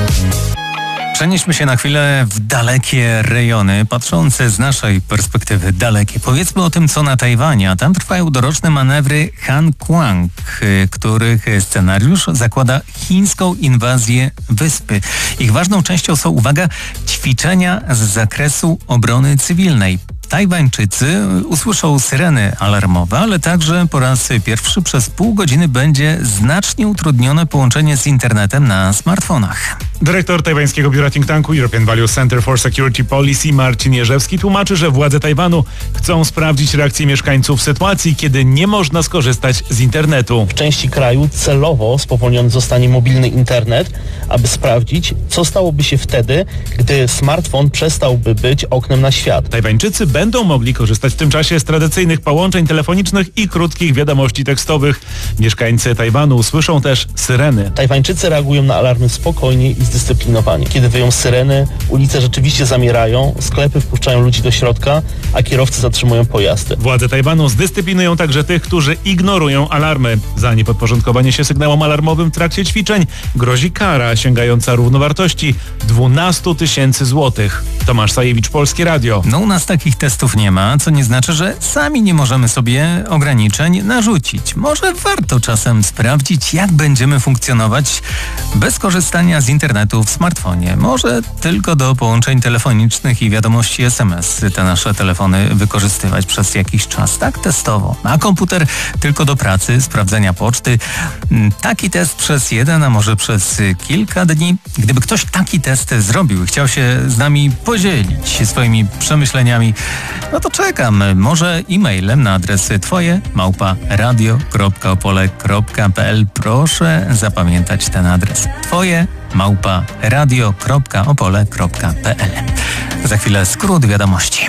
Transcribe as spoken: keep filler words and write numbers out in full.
Przenieśmy się na chwilę w dalekie rejony, patrzące z naszej perspektywy dalekie. Powiedzmy o tym, co na Tajwanie, a tam trwają doroczne manewry Han Kuang, których scenariusz zakłada chińską inwazję wyspy. Ich ważną częścią są, uwaga, ćwiczenia z zakresu obrony cywilnej. Tajwańczycy usłyszą syreny alarmowe, ale także po raz pierwszy przez pół godziny będzie znacznie utrudnione połączenie z internetem na smartfonach. Dyrektor tajwańskiego biura think tanku European Value Center for Security Policy Marcin Jerzewski tłumaczy, że władze Tajwanu chcą sprawdzić reakcję mieszkańców w sytuacji, kiedy nie można skorzystać z internetu. W części kraju celowo spowolniony zostanie mobilny internet, aby sprawdzić, co stałoby się wtedy, gdy smartfon przestałby być oknem na świat. Tajwańczycy będą mogli korzystać w tym czasie z tradycyjnych połączeń telefonicznych i krótkich wiadomości tekstowych. Mieszkańcy Tajwanu usłyszą też syreny. Tajwańczycy reagują na alarmy spokojnie i zdyscyplinowanie. Kiedy wyją syreny, ulice rzeczywiście zamierają, sklepy wpuszczają ludzi do środka, a kierowcy zatrzymują pojazdy. Władze Tajwanu zdyscyplinują także tych, którzy ignorują alarmy. Za niepodporządkowanie się sygnałom alarmowym w trakcie ćwiczeń grozi kara sięgająca równowartości dwanaście tysięcy złotych. Tomasz Sajewicz, Polskie Radio. No u nas takich testów nie ma, co nie znaczy, że sami nie możemy sobie ograniczeń narzucić. Może warto czasem sprawdzić, jak będziemy funkcjonować bez korzystania z internetu w smartfonie. Może tylko do połączeń telefonicznych i wiadomości es em es te nasze telefony wykorzystywać przez jakiś czas, tak testowo. A komputer tylko do pracy, sprawdzenia poczty. Taki test przez jeden, a może przez kilka dni. Gdyby ktoś taki test zrobił i chciał się z nami podzielić swoimi przemyśleniami, no to czekam. Może e-mailem na adres twoje małpa radio kropka opole kropka p l. Proszę zapamiętać ten adres. Twoje małpa radio kropka opole kropka p l. Za chwilę skrót wiadomości.